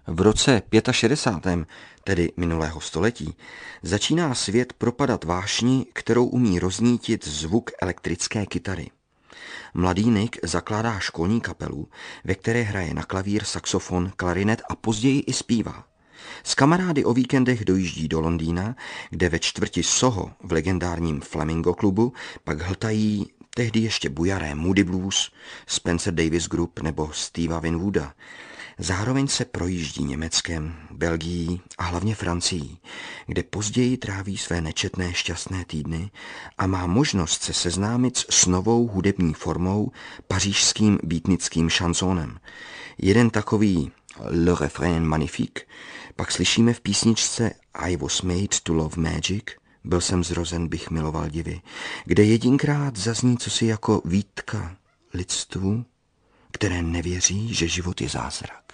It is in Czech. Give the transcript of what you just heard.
V roce 65., tedy minulého století, začíná svět propadat vášni, kterou umí roznítit zvuk elektrické kytary. Mladý Nick zakládá školní kapelu, ve které hraje na klavír, saxofon, klarinet a později i zpívá. S kamarády o víkendech dojíždí do Londýna, kde ve čtvrti Soho v legendárním Flamingo klubu pak hltají tehdy ještě bujaré Moody Blues, Spencer Davis Group nebo Stevea Winwooda. Zároveň se projíždí Německem, Belgií a hlavně Francií, kde později tráví své nečetné šťastné týdny a má možnost se seznámit s novou hudební formou, pařížským beatnickým šansonem. Jeden takový Le Refrain Magnifique pak slyšíme v písničce I was made to love magic, byl jsem zrozen, bych miloval divy, kde jedinkrát zazní cosi jako výtka lidstvu, které nevěří, že život je zázrak.